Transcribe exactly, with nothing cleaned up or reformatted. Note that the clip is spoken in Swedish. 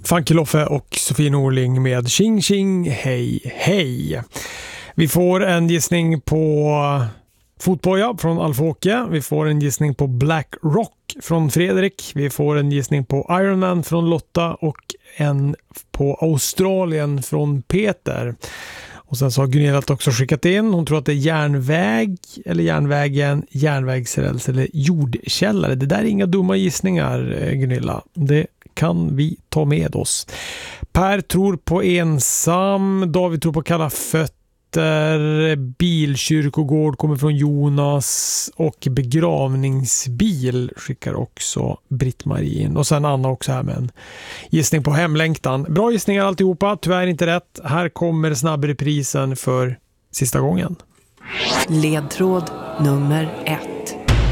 Funky Loffe och Sofie Norling med Tjing Tjing Hej Hej. Vi får en gissning på Fotboja från Alf-Åke. Vi får en gissning på Black Rock från Fredrik. Vi får en gissning på Iron Man från Lotta och en på Australien från Peter. Och sen så har Gunilla också skickat in. Hon tror att det är järnväg eller järnvägen, järnvägsräls eller jordkällare. Det där är inga dumma gissningar, Gunilla. Det kan vi ta med oss. Per tror på ensam. David tror på kalla fötter. Bilkyrkogård kommer från Jonas. Och begravningsbil skickar också Britt-Marie in. Och sen Anna också här med en gissning på hemlängtan. Bra gissningar alltihopa. Tyvärr inte rätt. Här kommer snabbreprisen för sista gången. Ledtråd nummer ett.